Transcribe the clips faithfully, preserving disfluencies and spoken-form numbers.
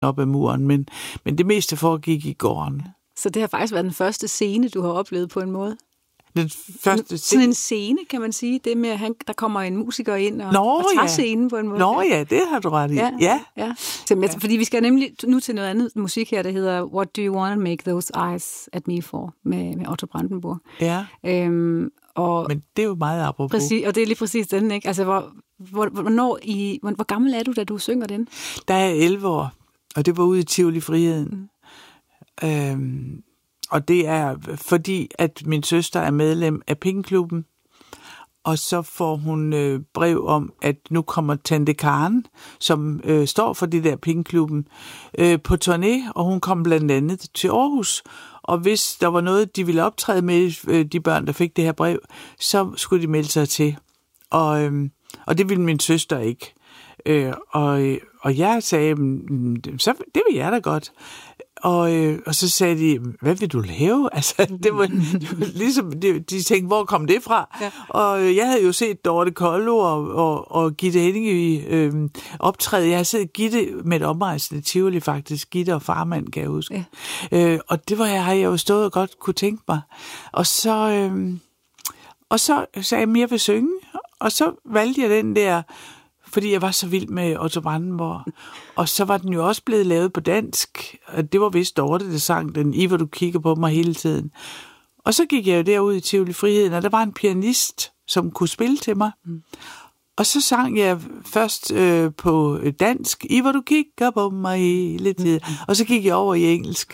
op ad muren, men, men det meste foregik i gården. Så det har faktisk været den første scene, du har oplevet på en måde? Den første Sådan en scene, kan man sige. Det med, at han, der kommer en musiker ind og, Nå, og tager ja. scenen på en måde. Nå ja, det har du ret i. Ja, ja. ja. Så, ja. Fordi vi skal nemlig nu til noget andet musik her, der hedder What Do You Want to Make Those Eyes at Me For, med, med Otto Brandenburg. Ja, øhm, og men det er jo meget apropos. Præcis, og det er lige præcis den, ikke? Altså, hvor, hvor, hvornår i, hvor, hvor gammel er du, da du synger den? Der er elleve år, og det var ude i Tivoli Friheden. Mm. Øhm, Og det er fordi, at min søster er medlem af Pengeklubben, og så får hun øh, brev om, at nu kommer Tante Karen, som øh, står for det der Pengeklubben, øh, på turné, og hun kom blandt andet til Aarhus. Og hvis der var noget, de ville optræde med, øh, de børn, der fik det her brev, så skulle de melde sig til. Og, øh, og det ville min søster ikke. Øh, og, og jeg sagde, så det vil jeg da godt. Og, øh, og så sagde de, hvad vil du lave? Altså, det var, det var ligesom, de, de tænkte, hvor kom det fra? Ja. Og øh, jeg havde jo set Dorte Kollo og, og, og Gitte Henninge øh, optræde. Jeg havde set Gitte med et omrejsende Tivoli faktisk. Gitte og Farmand, kan jeg huske. Ja. Øh, og det var jeg, har jeg jo stået og godt kunne tænke mig. Og så, øh, og så sagde jeg, jeg vil synge. Og så valgte jeg den der, fordi jeg var så vild med Otto Brandenburg. Og så var den jo også blevet lavet på dansk. Det var vist Dorte, der sang den, I hvor du kigger på mig hele tiden. Og så gik jeg jo derud i Tivoli Friheden, og der var en pianist, som kunne spille til mig. Mm. Og så sang jeg først øh, på dansk, I hvor du kigger på mig hele tiden. Mm. Og så gik jeg over i engelsk.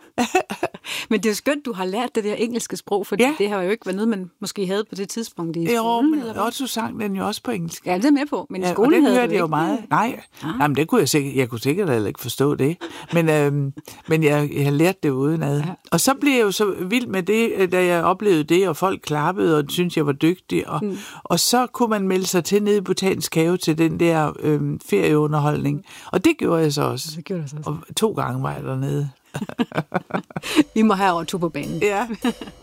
Men det er jo skønt, du har lært det der engelske sprog, for ja. Det har jo ikke været noget, man måske havde på det tidspunkt i skolen. Jo, men Otto sang den jo også på engelsk. Ja, det er med på, men i ja, skolen og den havde hørte du jeg jo ikke. meget. Nej, ah. Jamen, det kunne jeg sikkert, jeg kunne sikkert heller ikke forstå det. Men, øhm, men jeg, jeg har lært det udenad. Ja. Og så blev jeg jo så vild med det, da jeg oplevede det, og folk klappede, og syntes, jeg var dygtig. Og, mm. og så kunne man melde sig til nede i Botanisk Have til den der øhm, ferieunderholdning. Mm. Og det gjorde jeg så også. Det gjorde jeg så også. Og to gange var jeg dernede. Vi må have over to på banen. Ja.